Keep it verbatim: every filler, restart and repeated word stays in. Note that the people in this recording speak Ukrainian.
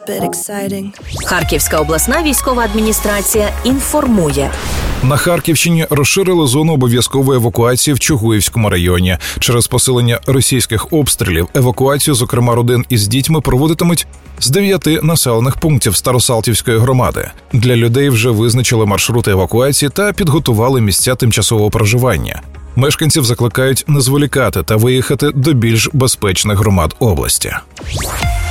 Харківська обласна військова адміністрація інформує. На Харківщині розширили зону обов'язкової евакуації в Чугуївському районі. Через посилення російських обстрілів евакуацію, зокрема родин із дітьми, проводитимуть з дев'яти населених пунктів Старосалтівської громади. Для людей вже визначили маршрути евакуації та підготували місця тимчасового проживання. Мешканців закликають не зволікати та виїхати до більш безпечних громад області.